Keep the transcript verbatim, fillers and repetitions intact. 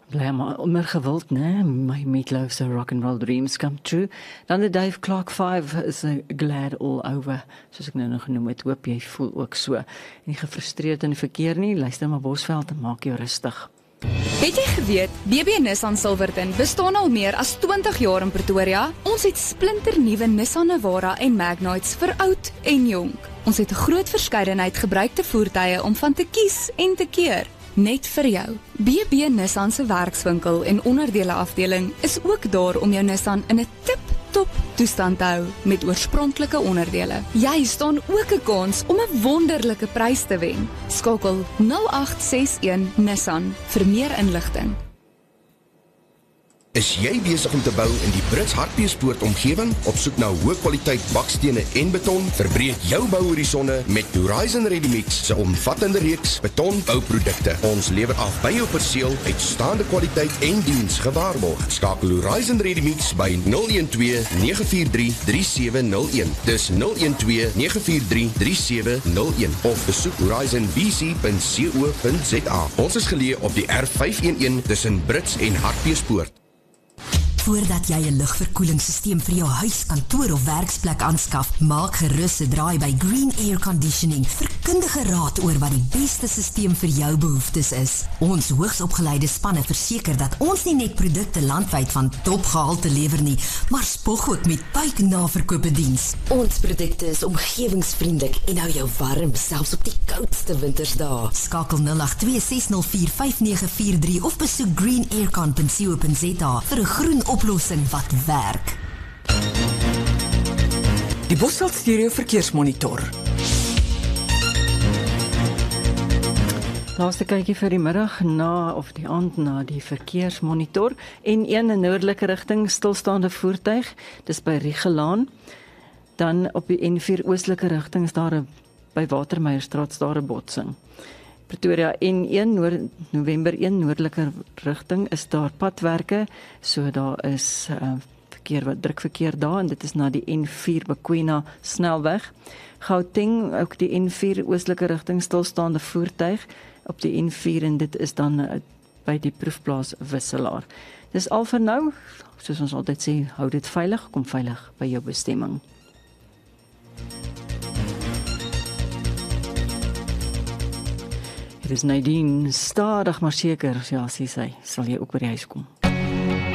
Bly maar immer gewild, né? My Meatloaf se rock and roll dreams come true. Dan die Dave Clark vyf is a glad all over, soos ek nou nog genoem het. Hoop jy voel ook so. En nie gefrustreerd in die verkeer nie, luister maar Bosveld en maak jou rustig. Het jy geweet, B B Nissan Silverton bestaan al meer as twintig jaar in Pretoria? Ons het splinternuwe Nissan Navara en Magnites vir oud en jonk. Ons het 'n groot verskeidenheid gebruikte voertuie om van te kies en te keer. Net vir jou. B B Nissan se werkswinkel en onderdele afdeling is ook daar om jou Nissan in 'n tip-top toestand te hou met oorspronklike onderdele. Jy staan ook 'n kans om 'n wonderlike prys te wen. Skakel nul agt ses een Nissan vir meer inligting. Is jy besig om te bou in die Brits Hartbeespoort omgewing? Op soek na hoë kwaliteit bakstene en beton? Verbreek jou bouhorisonne met Horizon Ready-Mix se omvattende reeks betonbouprodukte. Ons lewer af by jou perseel uitstaande kwaliteit en diens gewaarborg. Skakel Horizon Ready-Mix by nul een twee nege vier drie drie sewe nul een. Dis nul een twee nege vier drie drie sewe nul een of besoek horizon b c punt co punt z a. Ons is geleë op die R vyf een een tussen Brits en Hartbeespoort. Voordat jy 'n lugverkoelingssysteem vir jou huis, kantoor of werksplek aanskaf, maak gerus 'n draai by Green Air Conditioning vir kundige raad oor wat die beste systeem vir jou behoeftes is. Ons hoogsopgeleide spanne verseker dat ons nie net produkte landwyd van topgehalte lewer nie, maar spog ook met buiknaverkope diens. Ons produkte is omgewingsvriendelik en hou jou warm, selfs op die koudste wintersdae. Skakel nul agt twee ses nul vier vyf nege vier drie of besoek green aircon punt co punt z a vir 'n groen oplossing wat werk. Die Bosveld Stereo Verkeersmonitor. Laaste kykie vir die middag na of die aand na die verkeersmonitor. N een in noordelike rigting stilstaande voertuig, dis by Riegelaan. Dan op die N vier oostelike rigting is daar 'n by Watermeierstraat is daar 'n botsing. Pretoria N een noord, November een noordelike rigting is daar padwerke, so daar is uh, verkeer wat druk verkeer daar en dit is na die N vier Bekwena snelweg. Gauteng ook die N vier oostelike rigting stilstaande voertuig op die N vier en dit is dan uh, by die proefplaas Wisselaar. Dis al vir nou, soos ons altyd sê, hou dit veilig, kom veilig by jou bestemming. Dit is Nadine, stadig maar seker, ja, sê sy, sal jy ook by die huis kom.